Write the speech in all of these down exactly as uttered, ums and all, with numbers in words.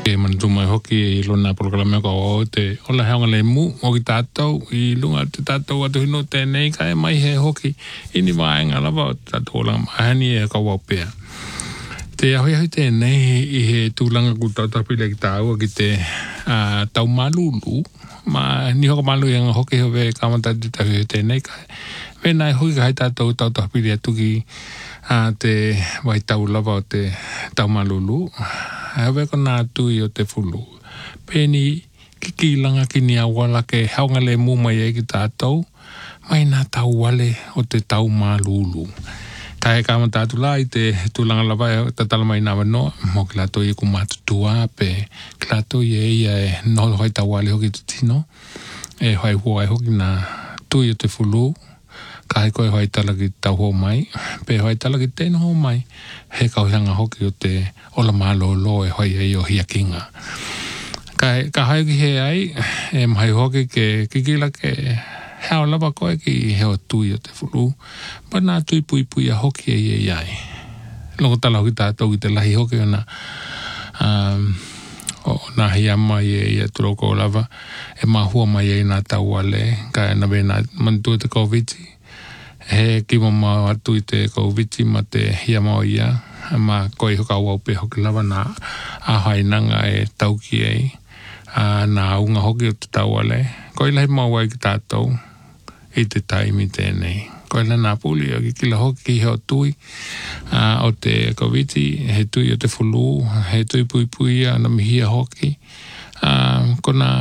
E man tu mai hoki I lona programa ko o te ola heonga le mu o ki tātou I lunga te tātou atu hino tēnei ka e mai he hoki ini waenga lava o tātou ola mahani e ka wapea. Te ahui ahui tēnei I he tūlanga ku tautapile ki tāua ki te uh, tau malulu ma ni hoko malu yang hoki hove kamata te tahu tēnei ka Venai hoki ka hai tātou tautapile atu ki uh, te wai tau lava o te tau malulu Hawe ko nā tui o te fulu. Pēni ki ki langa ki ni awala ke haunga le mumai e ki tātou, mai nā tau wale o te tau malulu. Ka he kāma tātu la I te tūlanga lawa e tatala mai nā wanoa, mo ki lato I ku mātutua, pe ki lato I e ia e noho hoi tau wale hoki te tino, e hoi hua e hoki nā tui o te fulu, ka he koe hoi tala ki tau ho mai, pe hoi tala ki tēno ho mai, he kauhanga hoki o te ola malo lo e hoi e o hiakinga. Ka, ka hai ki he ai, e mahai hoki ke kikila ke heo lava koe ki heo tui o te fulu, pa nā tui pui pui a hoki e e ai. Loko tala hoki tātou ki te lahi hoki o nā, um, o nā hiama i e ia turoko lava, e mahua mai e nā tau wale, ka e nawe nā mantua te koviti, he ki mama atu I te koviti ma te hiama o ia, ma koe hoka waupe hoki lava nā ahai nanga e tauki ei, a nā unga hoki o te tauale. Koe lahi maua I ki tātou I te taimi tēnei. Koe la nā puli o ki kila hoki ki heo tui a, o te koviti, he tui o te fulu, he tui pui pui a na mihia hoki. A, ko nā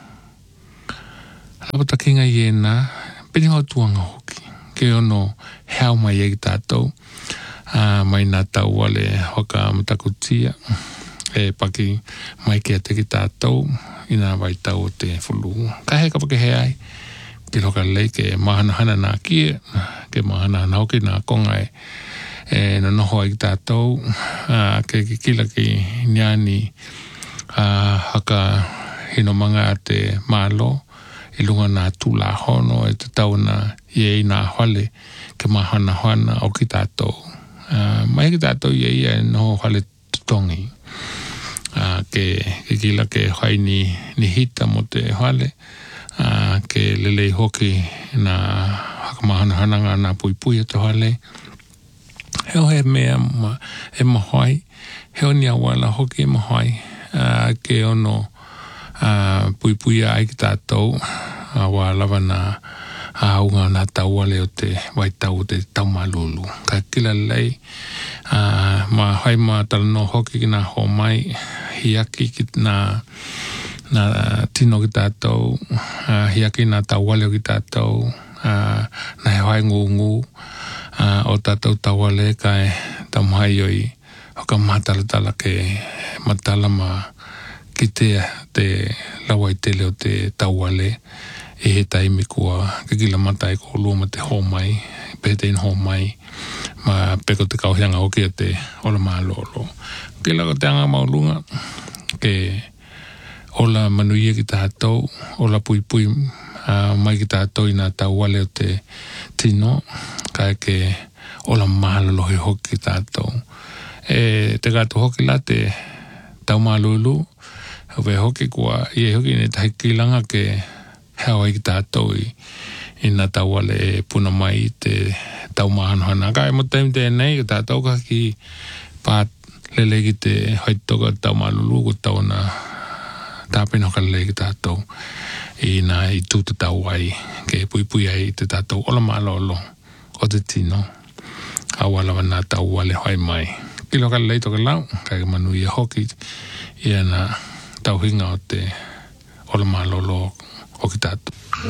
lapatakinga I e nā, peni ho tuanga hoki. Ke ono heo mai e ki tātou. Uh, mai nā tau wale hoka matakutia e paki mai ke te ki tātou I nā wai tau o te fulu. Ka he kapake he ai ki hoka lei ke mahana hana nā kie ke mahana hana hoki nā konga e e na noho ai ki tātou uh, ke ki kila ki niani uh, haka hino manga te malo I lunga nā tūla hono e te tau na I e nā hale ke mahana hana o ki tātou. Uh, mai ki tātou I e ia no hale tutongi. Uh, ke ke kila ke hai ni, ni hita mo te hale. Uh, ke lelei hoki na hakamahana hananga na pui pui o te hale. Heo he mea ma, e mahoi. Heo ni awala hoki e mahoi. Uh, ke ono uh, pui pui ai ki tātou. Uh, wa lava na a unga nā tau wale o te waitau o te tau malulu. Ka kila lei, uh, ma hai ma tala no hoki ki nā ho mai, hiaki ki nā, nā tino ki tātou, uh, hiaki nā tau wale o ki tātou, uh, nā he hai ngu ngu, uh, o tātou tau wale kai tau mai oi, hoka mātala tala ke matala ma ki te, te lawai tele o te tau wale, e he taimi kua ke kila matai ko lua ma te ho mai, pe te in ho mai, ma peko te kauhianga hoki a te ola maa lolo. Kila ko te anga maulunga, ke ola manuia ki tātou, ola pui pui uh, mai ki tātou I nā tau wale o te tino, kai ke ola maa lolohi hoki ki tātou. E te gato hoki la te tau maa lulu, hove hoki kua, I e hoki ne tahi kilanga ke heo ai ki tātou I, I nā tau wale e puna mai te tau mahanohana. Ka e mo taimi tēnei, ki tātou ka ki pāt lele ki te haitoka tau malulu ko tau na tāpena ka lele ki tātou I nā I tūta tau ai, ke pui pui ai te tātou ola malolo o te tino. Awalawa nā tau wale hoi mai. Kilo ka lele toka lau, ka ke manu I hoki I nā tau hinga o te ola malolo o ki tātou.